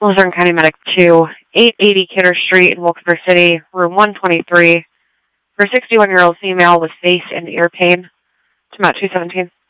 Luzerne County Medic 2, 880 Kidder Street in Wilkes-Barre City, room 123, for a 61-year-old female with face and ear pain. To Matt 217.